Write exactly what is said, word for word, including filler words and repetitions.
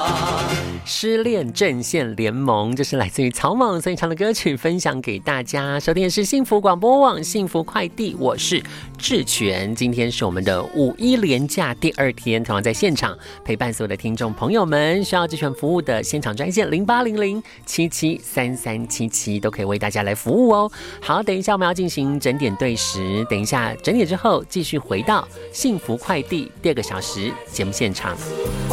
失恋阵线联盟，这是来自于草蜢所以唱的歌曲，分享给大家。收听的是幸福广播网幸福快递，我是志全。今天是我们的五一连假第二天，同样在现场陪伴所有的听众朋友们。需要志全服务的现场专线零八零零七七三三七七都可以为大家来服务哦。好，等一下我们要进行整点对时，等一下整点之后继续回到幸福快递第二个小时节目现场。